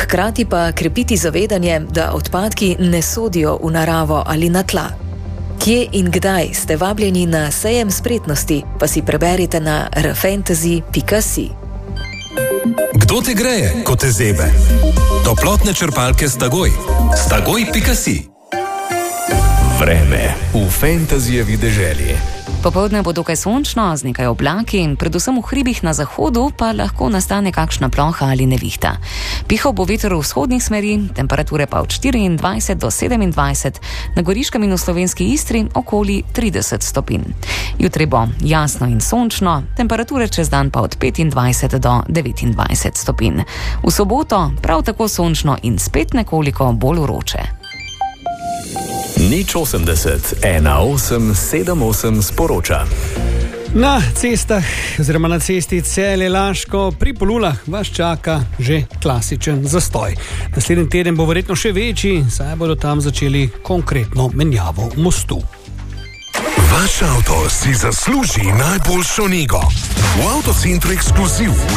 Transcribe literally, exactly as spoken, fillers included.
Hkrati pa krepiti zavedanje, da odpadki ne sodijo v naravo ali na tla. Kje in kdaj ste vabljeni na sejem spretnosti, pa si preberite na r fantasy pika si. Kdo te greje, ko te zebe? Toplotne črpalke Stagoj. Stagoj pika si. Vreme v Fantasyjevi deželi. Popoldne bo dokaj sončno, z nekaj oblaki in predvsem v hribih na zahodu pa lahko nastane kakšna ploha ali nevihta. Pihal bo veter v vzhodnih smeri, temperature pa od štiriindvajset do sedemindvajset, na Goriškem in v slovenski Istri okoli trideset stopinj. Jutri bo jasno in sončno, temperature čez dan pa od petindvajset do devetindvajset stopinj. V soboto prav tako sončno in spet nekoliko bolj vroče. Nič osemdeset, ena osem, sedem osem sporoča. Na cestah, oziroma na cesti Celje-Laško pri Polulah vas čaka že klasičen zastoj. Naslednji teden bo verjetno še večji, saj bodo tam začeli konkretno menjavo mostu. Vaš avto si zasluži najboljšo nego. V Avtocentru Ekskluziv v